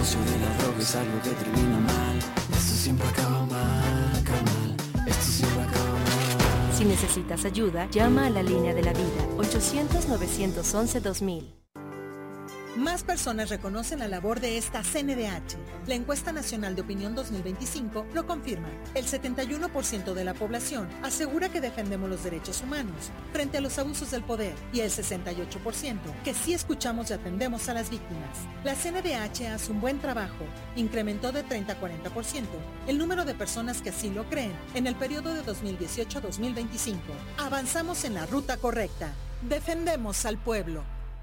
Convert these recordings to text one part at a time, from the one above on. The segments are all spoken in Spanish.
negocio de la droga es algo que termina mal. Esto siempre acaba mal, carnal. Esto siempre acaba mal. Si necesitas ayuda, llama a la línea de la vida, 800-911-2000. Más personas reconocen la labor de esta CNDH. La encuesta nacional de opinión 2025 lo confirma. El 71% de la población asegura que defendemos los derechos humanos frente a los abusos del poder y el 68% que sí escuchamos y atendemos a las víctimas. La CNDH hace un buen trabajo. Incrementó de 30 a 40% el número de personas que así lo creen en el periodo de 2018 a 2025. Avanzamos en la ruta correcta. Defendemos al pueblo.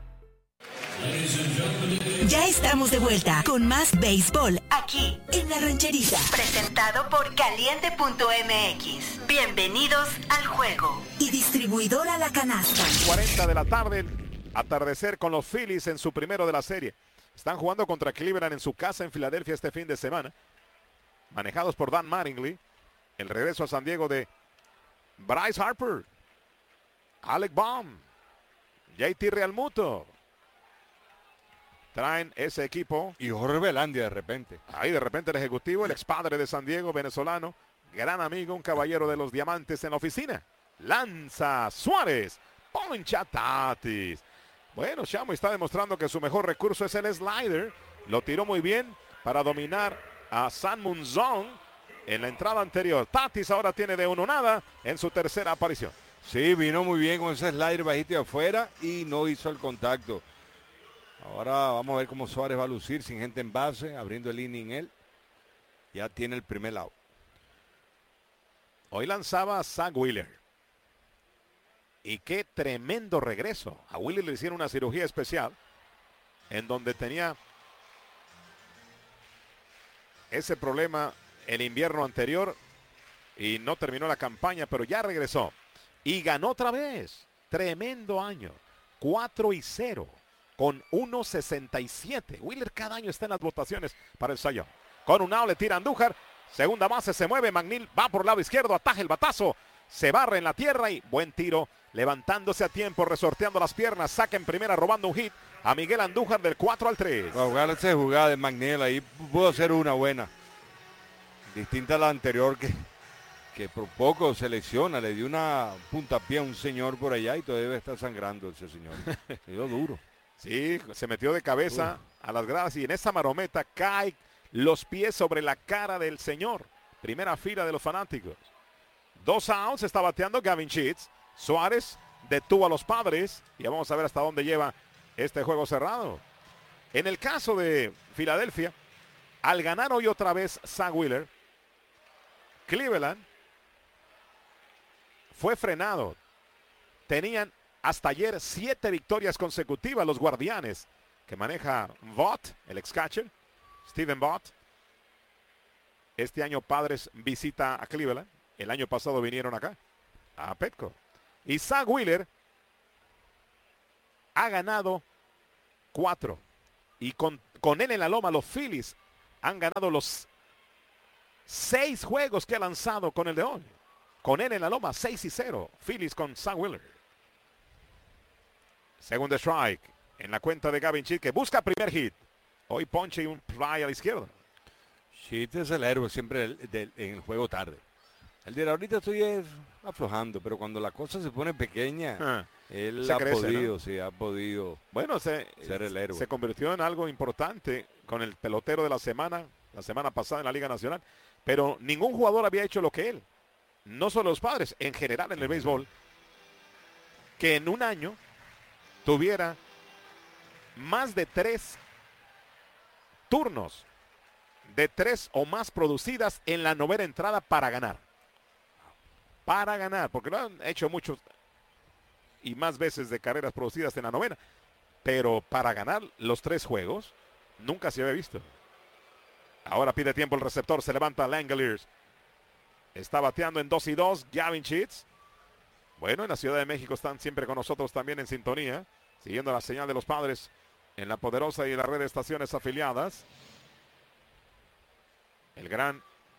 Ya estamos de vuelta con más béisbol aquí en La Rancherita. Presentado por Caliente.mx. Bienvenidos al juego. Y distribuidora La Canasta. 40 de la tarde, atardecer con los Phillies en su primero de la serie. Están jugando contra Cleveland en su casa en Filadelfia este fin de semana. Manejados por Dan Mattingly. El regreso a San Diego de Bryce Harper, Alec Baum, JT Realmuto. Traen ese equipo. Y Jorge Velandia de repente. Ahí de repente el ejecutivo, el expadre de San Diego, venezolano, gran amigo, un caballero de los diamantes en la oficina. Lanza Suárez, poncha Tatis. Bueno, Chamo está demostrando que su mejor recurso es el slider. Lo tiró muy bien para dominar a San Munzón en la entrada anterior. Tatis ahora tiene de 1-0 en su tercera aparición. Sí, vino muy bien con ese slider bajito de afuera y no hizo el contacto. Ahora vamos a ver cómo Suárez va a lucir sin gente en base, abriendo el inning él. Ya tiene el primer out. Hoy lanzaba a Zach Wheeler. Y qué tremendo regreso. A Wheeler le hicieron una cirugía especial en donde tenía ese problema el invierno anterior y no terminó la campaña, pero ya regresó. Y ganó otra vez. Tremendo año. 4-0. Con 1.67. Wheeler cada año está en las votaciones para el Cy Young. Con un out le tira Andújar. Segunda base se mueve. McNeil va por el lado izquierdo. Ataja el batazo. Se barre en la tierra y buen tiro. Levantándose a tiempo. Resorteando las piernas. Saca en primera robando un hit a Miguel Andújar del 4-3. A jugar esa jugada de McNeil ahí pudo ser una buena. Distinta a la anterior que por poco se lesiona. Le dio una puntapié a un señor por allá y todavía está sangrando ese señor. Le dio duro. Sí, se metió de cabeza a las gradas y en esa marometa cae los pies sobre la cara del señor. Primera fila de los fanáticos. 2 outs, está bateando Gavin Sheets. Suárez detuvo a los Padres y vamos a ver hasta dónde lleva este juego cerrado. En el caso de Filadelfia, al ganar hoy otra vez Zach Wheeler, Cleveland fue frenado. Tenían hasta ayer 7 victorias consecutivas los Guardianes, que maneja Vaught, el ex-catcher, Steven Vaught. Este año Padres visita a Cleveland. El año pasado vinieron acá, a Petco. Y Zach Wheeler ha ganado 4. Y con él en la loma, los Phillies han ganado los 6 juegos que ha lanzado con el de hoy. Con él en la loma, 6-0. Phillies con Zach Wheeler. Segundo strike en la cuenta de Gavin Sheets, que busca primer hit. Hoy ponche y un fly a la izquierda. Sheets es el héroe siempre en el juego tarde. Él dirá, ahorita estoy aflojando, pero cuando la cosa se pone pequeña, él ha podido, ¿no? Sí, ha podido ser el héroe. Se convirtió en algo importante con el pelotero de la semana pasada en la Liga Nacional. Pero ningún jugador había hecho lo que él. No solo los Padres, en general en el béisbol, que en un año tuviera más de 3 turnos de 3 o más producidas en la novena entrada para ganar. Para ganar, porque lo han hecho muchos y más veces de carreras producidas en la novena. Pero para ganar los 3 juegos, nunca se había visto. Ahora pide tiempo el receptor, se levanta Langeliers. Está bateando en 2-2, Gavin Sheets. Bueno, en la Ciudad de México están siempre con nosotros también en sintonía, siguiendo la señal de los Padres en la poderosa y la red de estaciones afiliadas. El gran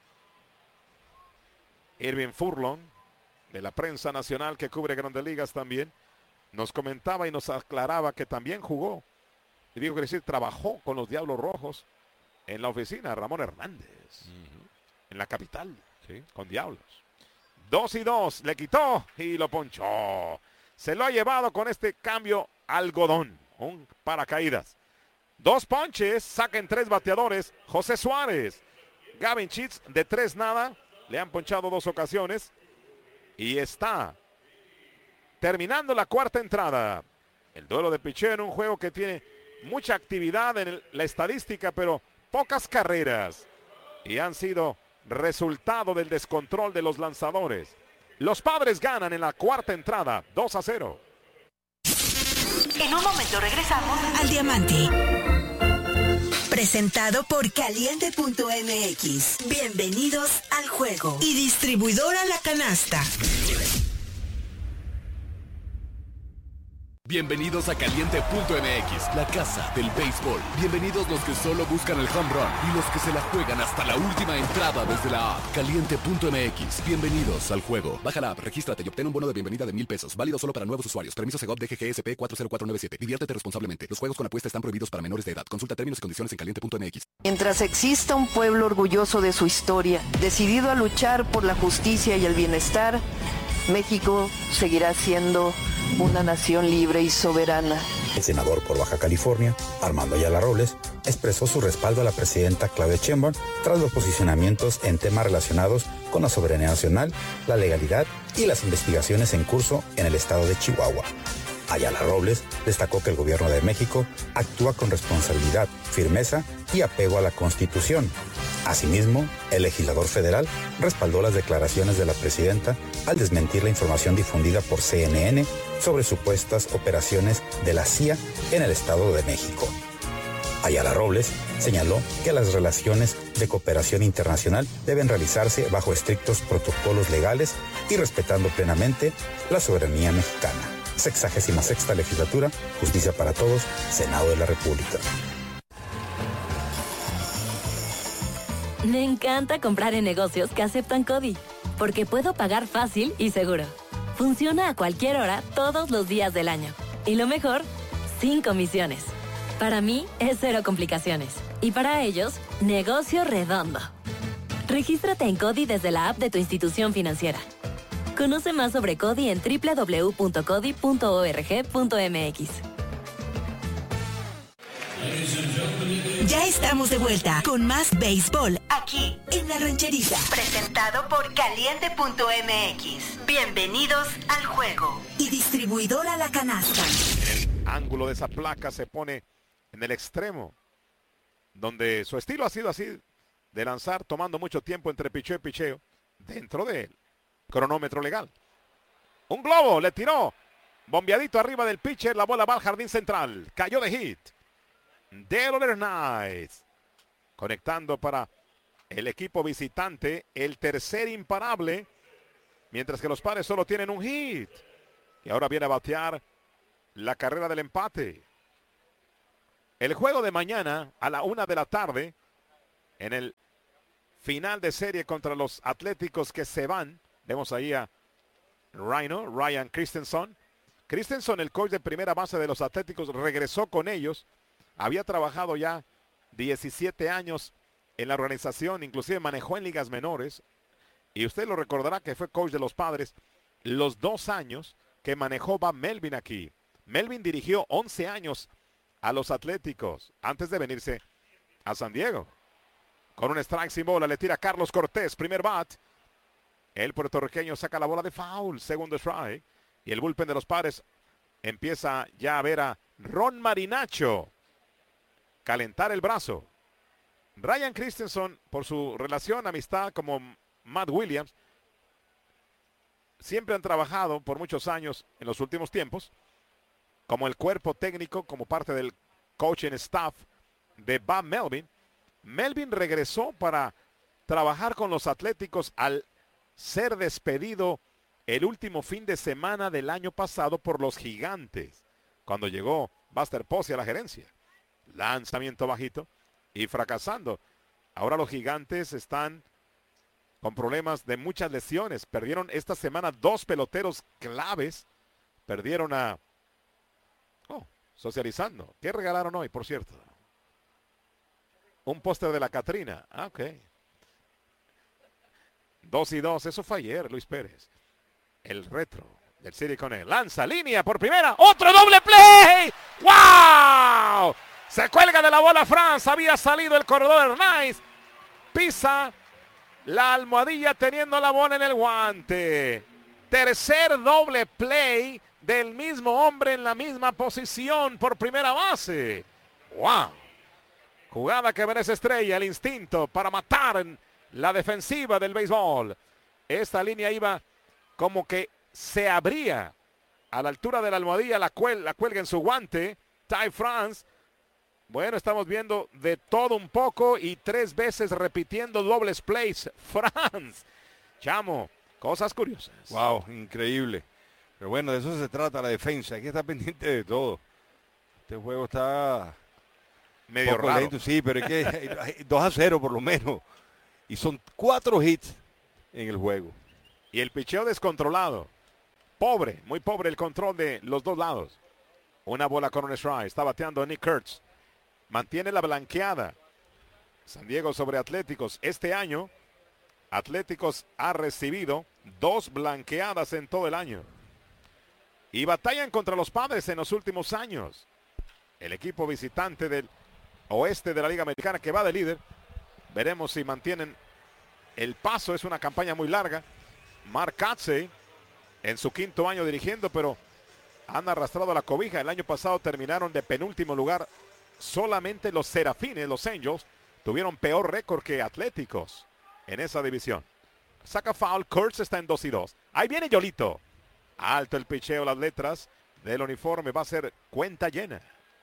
Irving Furlong, de la prensa nacional que cubre Grandes Ligas también, nos comentaba y nos aclaraba que también jugó, y digo que decir, trabajó con los Diablos Rojos en la oficina, Ramón Hernández. En la capital, Sí. con Diablos. 2-2, le quitó y lo ponchó. Se lo ha llevado con este cambio algodón, un paracaídas. 2 ponches, saquen 3 bateadores. José Suárez, Gavin Sheets de 3 nada, le han ponchado 2 ocasiones. Y está terminando la cuarta entrada. El duelo de picheo en un juego que tiene mucha actividad en la estadística, pero pocas carreras. Y han sido resultado del descontrol de los lanzadores. Los Padres ganan en la cuarta entrada, 2-0. En un momento regresamos al Diamante. Presentado por Caliente.mx. Bienvenidos al juego. Y distribuidora La Canasta. Bienvenidos a Caliente.mx, la casa del béisbol. Bienvenidos los que solo buscan el home run y los que se la juegan hasta la última entrada desde la app. Caliente.mx, bienvenidos al juego. Baja la app, regístrate y obtén un bono de bienvenida de $1,000. Válido solo para nuevos usuarios. Permiso Segov DGGSP 40497. Diviértete responsablemente. Los juegos con apuesta están prohibidos para menores de edad. Consulta términos y condiciones en Caliente.mx. Mientras exista un pueblo orgulloso de su historia, decidido a luchar por la justicia y el bienestar, México seguirá siendo una nación libre y soberana. El senador por Baja California, Armando Ayala Robles, expresó su respaldo a la presidenta Claudia Sheinbaum tras los posicionamientos en temas relacionados con la soberanía nacional, la legalidad y las investigaciones en curso en el estado de Chihuahua. Ayala Robles destacó que el gobierno de México actúa con responsabilidad, firmeza y apego a la Constitución. Asimismo, el legislador federal respaldó las declaraciones de la presidenta al desmentir la información difundida por CNN sobre supuestas operaciones de la CIA en el Estado de México. Ayala Robles señaló que las relaciones de cooperación internacional deben realizarse bajo estrictos protocolos legales y respetando plenamente la soberanía mexicana. 66ª Legislatura, Justicia para Todos, Senado de la República. Me encanta comprar en negocios que aceptan CODI, porque puedo pagar fácil y seguro. Funciona a cualquier hora, todos los días del año. Y lo mejor, sin comisiones. Para mí, es cero complicaciones. Y para ellos, negocio redondo. Regístrate en CODI desde la app de tu institución financiera. Conoce más sobre CODI en www.codi.org.mx. Ya estamos de vuelta con más béisbol aquí en La Rancherita. Presentado por Caliente.mx. Bienvenidos al juego. Y distribuidora La Canasta. El ángulo de esa placa se pone en el extremo, donde su estilo ha sido así, de lanzar tomando mucho tiempo entre picheo y picheo, dentro del cronómetro legal. Un globo le tiró, bombeadito arriba del pitcher, la bola va al jardín central, cayó de hit. Dale Nice conectando para el equipo visitante, el tercer imparable, mientras que los Padres solo tienen un hit. Y ahora viene a batear la carrera del empate. El juego de mañana a la 1 de la tarde, en el final de serie contra los Atléticos que se van. Vemos ahí a Ryan Christensen. Christensen, el coach de primera base de los Atléticos, regresó con ellos. Había trabajado ya 17 años en la organización, inclusive manejó en ligas menores. Y usted lo recordará que fue coach de los Padres los 2 años que manejó Bob Melvin aquí. Melvin dirigió 11 años a los Atléticos antes de venirse a San Diego. Con un strike sin bola le tira Carlos Cortés, primer bat. El puertorriqueño saca la bola de foul, segundo strike. Y el bullpen de los Padres empieza ya a ver a Ron Marinacho calentar el brazo. Ryan Christensen, por su relación, amistad como Matt Williams, siempre han trabajado por muchos años en los últimos tiempos como el cuerpo técnico, como parte del coaching staff de Bob Melvin. Melvin regresó para trabajar con los Atléticos al ser despedido el último fin de semana del año pasado por los Gigantes, cuando llegó Buster Posey a la gerencia. Lanzamiento bajito y fracasando. Ahora los Gigantes están con problemas de muchas lesiones. Perdieron esta semana 2 peloteros claves. Perdieron a... socializando. ¿Qué regalaron hoy, por cierto? Un póster de la Catrina. Ok. 2-2. Eso fue ayer, Luis Pérez. El retro del City Connect. Lanza línea por primera. ¡Otro doble play! ¡Wow! Se cuelga de la bola Franz. Había salido el corredor Nice. Pisa la almohadilla teniendo la bola en el guante. Tercer doble play del mismo hombre en la misma posición por primera base. ¡Wow! Jugada que merece estrella, el instinto para matar en la defensiva del béisbol. Esta línea iba como que se abría a la altura de la almohadilla, la cuelga en su guante. Ty France. Bueno, estamos viendo de todo un poco y 3 veces repitiendo dobles plays. France. Chamo, cosas curiosas. Wow, increíble. Pero bueno, de eso se trata la defensa. Hay que estar pendiente de todo. Este juego está medio raro. Lento, sí, pero es que hay 2-0 por lo menos. Y son 4 hits en el juego. Y el picheo descontrolado. Pobre, muy pobre el control de los dos lados. Una bola con un strike. Está bateando Nick Kurtz. Mantiene la blanqueada. San Diego sobre Atléticos. Este año, Atléticos ha recibido 2 blanqueadas en todo el año. Y batallan contra los Padres en los últimos años. El equipo visitante del oeste de la Liga Americana que va de líder. Veremos si mantienen el paso. Es una campaña muy larga. Mark Kotsay en su 5º año dirigiendo, pero han arrastrado la cobija. El año pasado terminaron de penúltimo lugar. Solamente los Serafines, los Angels, tuvieron peor récord que Atléticos en esa división. Saca foul, Kurtz está en 2-2. Ahí viene Yolito. Alto el picheo, las letras del uniforme. Va a ser cuenta llena.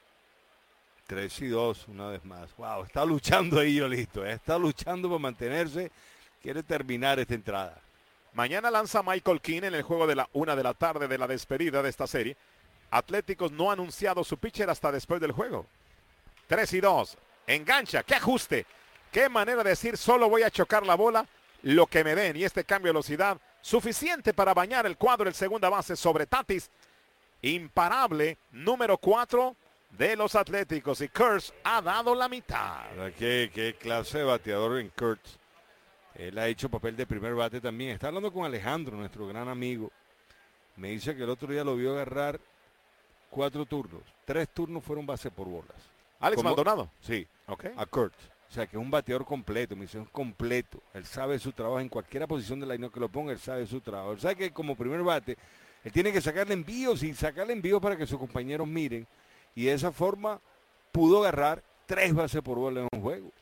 3-2 una vez más. Wow, está luchando ahí Yolito. Está luchando por mantenerse. Quiere terminar esta entrada. Mañana lanza Michael King en el juego de la 1 de la tarde de la despedida de esta serie. Atléticos no ha anunciado su pitcher hasta después del juego. 3-2. Engancha. ¡Qué ajuste! ¡Qué manera de decir solo voy a chocar la bola lo que me den! Y este cambio de velocidad suficiente para bañar el cuadro del segunda base sobre Tatis. Imparable. Número 4 de los Atléticos. Y Kurtz ha dado la mitad. ¿Qué clase de bateador en Kurtz? Él ha hecho papel de primer bate también. Está hablando con Alejandro, nuestro gran amigo. Me dice que el otro día lo vio agarrar 4 turnos. 3 turnos fueron base por bolas. Alex Maldonado. Sí, okay. A Kurtz. O sea, que es un bateador completo, me dice, es completo. Él sabe su trabajo en cualquiera posición de la línea que lo ponga, él sabe su trabajo. Él sabe que como primer bate, él tiene que sacarle envíos y sacarle envíos para que sus compañeros miren. Y de esa forma pudo agarrar 3 bases por bola en un juego.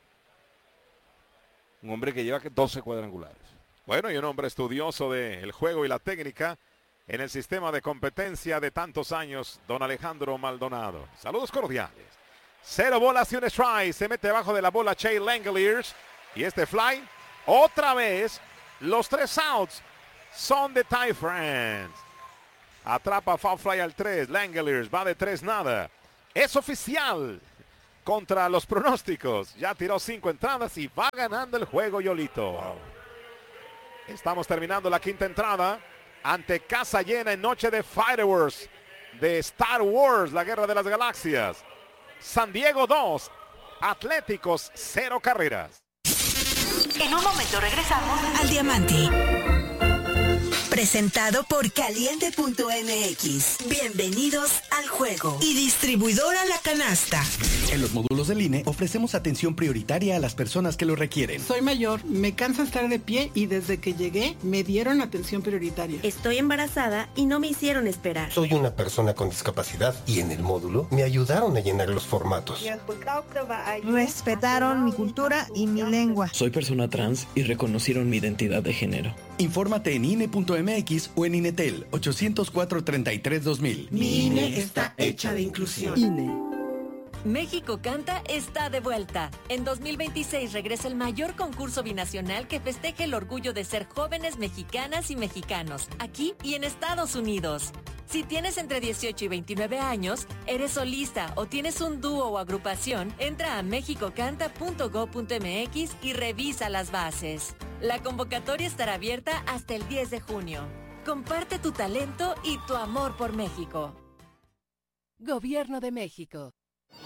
Un hombre que lleva 12 cuadrangulares. Bueno, y un hombre estudioso del juego y la técnica en el sistema de competencia de tantos años, don Alejandro Maldonado. Saludos cordiales. 0 bolas y un strike. Se mete abajo de la bola Shea Langeliers. Y este fly, otra vez, los 3 outs son de Ty France. Atrapa foul fly al 3. Langeliers va de 3-0. Es oficial. Contra los pronósticos. Ya tiró 5 entradas y va ganando el juego Yolito. Wow. Estamos terminando la 5ª entrada. Ante casa llena en noche de Fireworks. De Star Wars, la guerra de las galaxias. San Diego 2, Atléticos 0 carreras. En un momento regresamos al Diamante. Presentado por Caliente.mx. Bienvenidos al juego. Y distribuidora La Canasta. En los módulos del INE ofrecemos atención prioritaria a las personas que lo requieren. Soy mayor, me cansa estar de pie y desde que llegué me dieron atención prioritaria. Estoy embarazada y no me hicieron esperar. Soy una persona con discapacidad y en el módulo me ayudaron a llenar los formatos. Respetaron mi cultura y mi lengua. Soy persona trans y reconocieron mi identidad de género. Infórmate en INE.mx o en INETEL 804-33-2000. Mi INE está hecha de inclusión. INE. México Canta está de vuelta. En 2026 regresa el mayor concurso binacional que festeje el orgullo de ser jóvenes mexicanas y mexicanos, aquí y en Estados Unidos. Si tienes entre 18 y 29 años, eres solista o tienes un dúo o agrupación, entra a mexicocanta.go.mx y revisa las bases. La convocatoria estará abierta hasta el 10 de junio. Comparte tu talento y tu amor por México. Gobierno de México.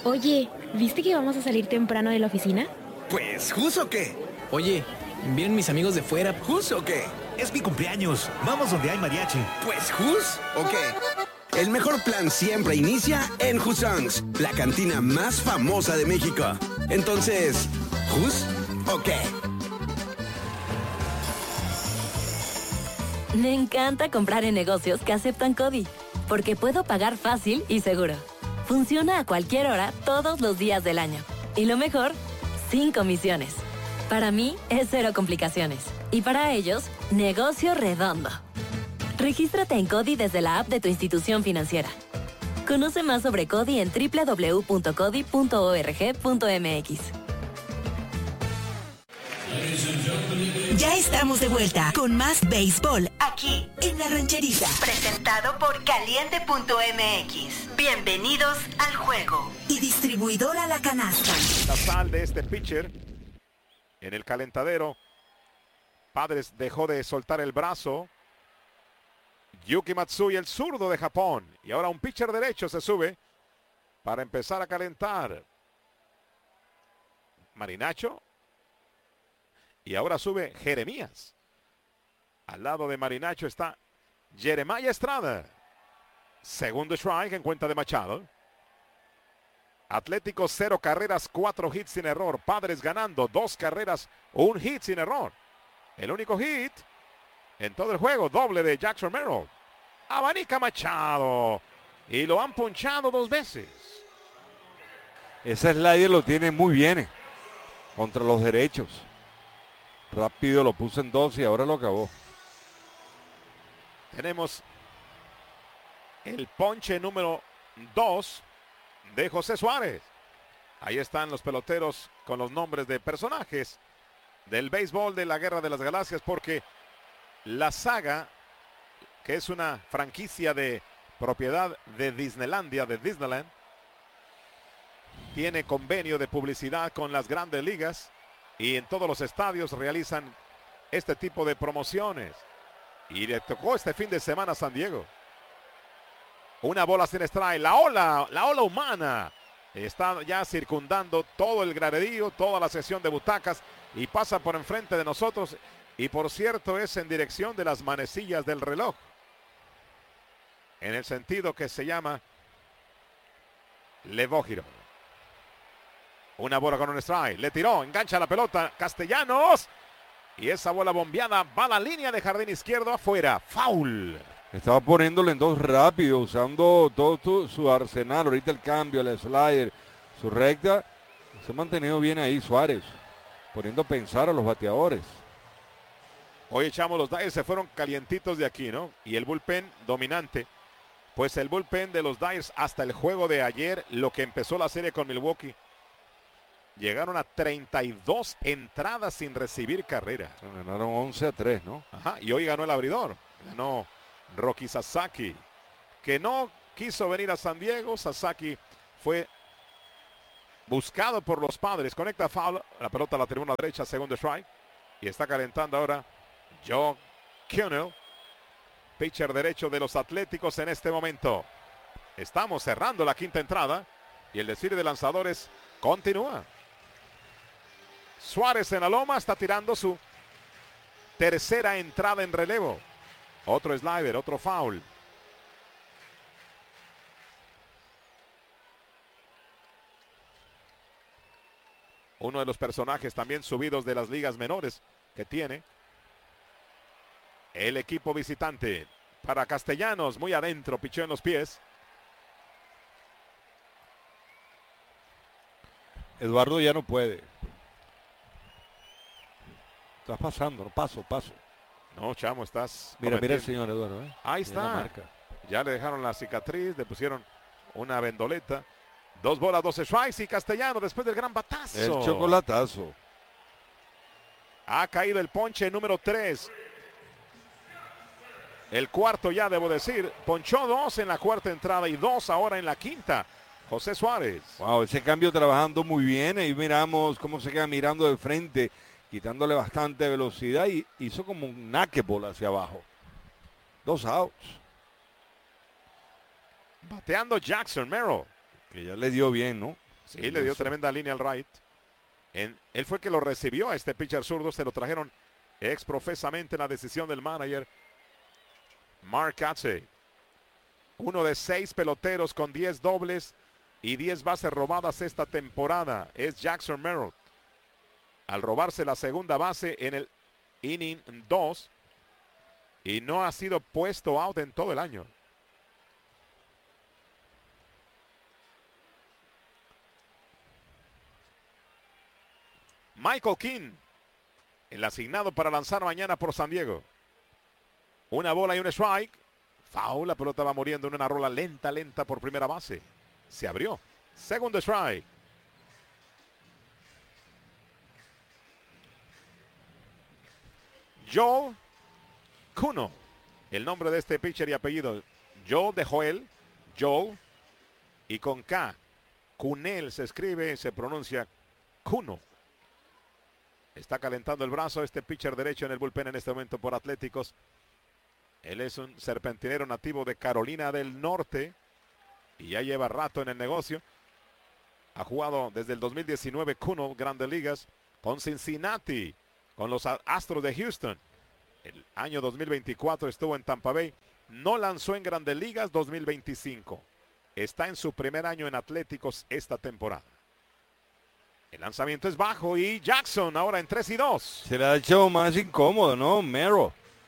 Oye, ¿viste que vamos a salir temprano de la oficina? Pues, ¿jus o qué? Oye, ¿vienen mis amigos de fuera? ¿Jus o qué? Es mi cumpleaños. Vamos donde hay mariachi. Pues, ¿jus o qué? El mejor plan siempre inicia en Jusongs, la cantina más famosa de México. Entonces, ¿jus o qué? Me encanta comprar en negocios que aceptan CODI, porque puedo pagar fácil y seguro. Funciona a cualquier hora, todos los días del año. Y lo mejor, sin comisiones. Para mí, es cero complicaciones. Y para ellos, negocio redondo. Regístrate en CODI desde la app de tu institución financiera. Conoce más sobre CODI en www.codi.org.mx. Ya estamos de vuelta con más béisbol aquí en La Rancherita. Presentado por Caliente.mx. Bienvenidos al juego. Y distribuidora La Canasta. La sal de este pitcher en el calentadero. Padres dejó de soltar el brazo. Yuki Matsui, el zurdo de Japón. Y ahora un pitcher derecho se sube para empezar a calentar. Marinacho. Y ahora sube Jeremías. Al lado de Marinacho está Jeremiah Estrada. Segundo strike en cuenta de Machado. Atlético 0 carreras, 4 hits sin error. Padres ganando 2 carreras, 1 hit sin error. El único hit en todo el juego, doble de Jackson Merrill. Abanica Machado. Y lo han ponchado 2 veces. Ese slider lo tiene muy bien contra los derechos. Rápido lo puso en 2 y ahora lo acabó. Tenemos el ponche número 2 de José Suárez. Ahí están los peloteros con los nombres de personajes del béisbol de la Guerra de las Galaxias, porque la saga, que es una franquicia de propiedad de Disneylandia, de Disneyland, tiene convenio de publicidad con las grandes ligas y en todos los estadios realizan este tipo de promociones. Y le tocó este fin de semana a San Diego. Una bola sin strike, la ola humana está ya circundando todo el graderío, toda la sección de butacas y pasa por enfrente de nosotros. Y por cierto es en dirección de las manecillas del reloj, en el sentido que se llama Levógiro. Una bola con un strike, le tiró, engancha la pelota Castellanos y esa bola bombeada va a la línea de jardín izquierdo afuera, foul. Estaba poniéndole en 2 rápido, usando todo su arsenal, ahorita el cambio, el slider, su recta. Se ha mantenido bien ahí Suárez, poniendo a pensar a los bateadores. Hoy echamos los Dyers, se fueron calientitos de aquí, ¿no? Y el bullpen dominante. Pues el bullpen de los Dyers hasta el juego de ayer, lo que empezó la serie con Milwaukee, llegaron a 32 entradas sin recibir carrera. Ganaron 11-3, ¿no? Ajá, y hoy ganó el abridor. Ganó Roki Sasaki, que no quiso venir a San Diego. Sasaki fue buscado por los Padres. Conecta foul, la pelota a la tribuna derecha, segundo strike. Y está calentando ahora Joe Kuhnel, pitcher derecho de los Atléticos en este momento. Estamos cerrando la quinta entrada y el desfile de lanzadores continúa. Suárez en la loma está tirando su tercera entrada en relevo. Otro slider, otro foul. Uno de los personajes también subidos de las ligas menores que tiene el equipo visitante. Para Castellanos, muy adentro, pichó en los pies. Eduardo ya no puede. Estás pasando, no, paso. No, chamo, estás... Mira el señor Eduardo. Ahí está. Ya le dejaron la cicatriz, le pusieron una vendoleta. 2 bolas, 12 strikes y Castellanos después del gran batazo. El chocolatazo. Ha caído el ponche número 3. El cuarto ya, debo decir. Ponchó 2 en la cuarta entrada y 2 ahora en la quinta. José Suárez. Wow, ese cambio trabajando muy bien. Ahí miramos cómo se queda mirando de frente, quitándole bastante velocidad y hizo como un knuckleball hacia abajo. 2 outs. Bateando Jackson Merrill. Que ya le dio bien, ¿no? Sí, le dio tremenda línea al right. Él fue el que lo recibió a este pitcher zurdo. Se lo trajeron exprofesamente en la decisión del manager Mark Kotsay. Uno de 6 peloteros con 10 dobles y 10 bases robadas esta temporada es Jackson Merrill. Al robarse la segunda base en el inning 2 y no ha sido puesto out en todo el año. Michael King, el asignado para lanzar mañana por San Diego. Una bola y un strike. Foul, la pelota va muriendo en una rola lenta por primera base. Se abrió. Segundo strike. Joel Kuno, el nombre de este pitcher y apellido. Joel de Joel, y con K. Kunel se escribe, se pronuncia Kuno. Está calentando el brazo este pitcher derecho en el bullpen en este momento por Atléticos. Él es un serpentinero nativo de Carolina del Norte y ya lleva rato en el negocio. Ha jugado desde el 2019 Kuno, Grandes Ligas, con Cincinnati, con los Astros de Houston. El año 2024 estuvo en Tampa Bay. No lanzó en Grandes Ligas 2025. Está en su primer año en Atléticos esta temporada. El lanzamiento es bajo y Jackson ahora en 3-2. Se le ha hecho más incómodo, ¿no? Merrill.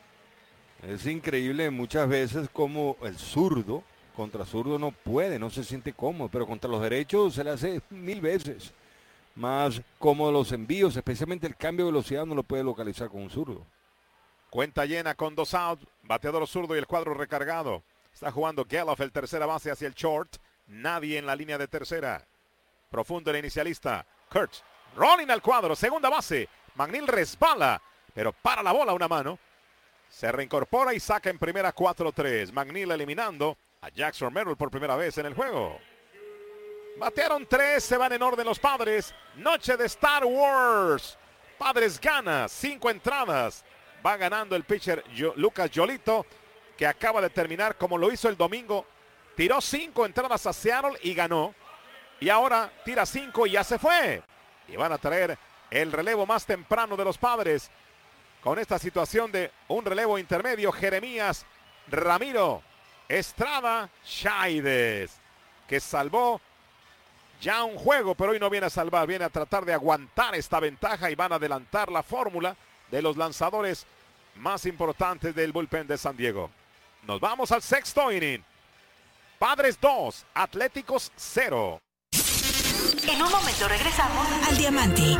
Es increíble muchas veces como el zurdo, contra zurdo no puede, no se siente cómodo, pero contra los derechos se le hace 1000 veces más cómodo los envíos, especialmente el cambio de velocidad no lo puede localizar con un zurdo. Cuenta llena con 2 outs, bateador zurdo y el cuadro recargado. Está jugando Geloff, el tercera base hacia el short. Nadie en la línea de tercera. Profundo el inicialista. Kurtz, rolling al cuadro, segunda base. McNeil resbala, pero para la bola una mano. Se reincorpora y saca en primera 4-3. McNeil eliminando a Jackson Merrill por primera vez en el juego. Batearon 3, se van en orden los Padres. Noche de Star Wars. Padres gana 5 entradas. Va ganando el pitcher Lucas Giolito, que acaba de terminar como lo hizo el domingo. Tiró 5 entradas a Seattle y ganó. Y ahora tira 5 y ya se fue. Y van a traer el relevo más temprano de los Padres. Con esta situación de un relevo intermedio, Jeremías Ramiro Estrada Chaides, que salvó ya un juego, pero hoy no viene a salvar, viene a tratar de aguantar esta ventaja y van a adelantar la fórmula de los lanzadores más importantes del bullpen de San Diego. Nos vamos al sexto inning. Padres 2, Atléticos 0. En un momento regresamos al Diamante.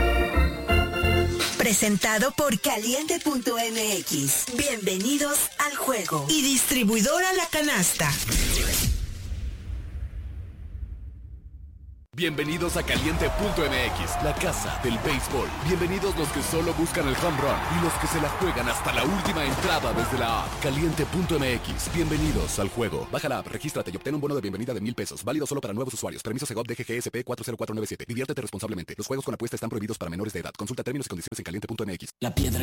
Presentado por Caliente.mx. Bienvenidos al juego. Y distribuidora La Canasta. Bienvenidos a Caliente.mx, la casa del béisbol. Bienvenidos los que solo buscan el home run y los que se la juegan hasta la última entrada desde la app. Caliente.mx, bienvenidos al juego. Baja la app, regístrate y obtén un bono de bienvenida de $1,000. Válido solo para nuevos usuarios. Permiso Segov DGGSP 40497. Diviértete responsablemente. Los juegos con apuesta están prohibidos para menores de edad. Consulta términos y condiciones en Caliente.mx. La piedra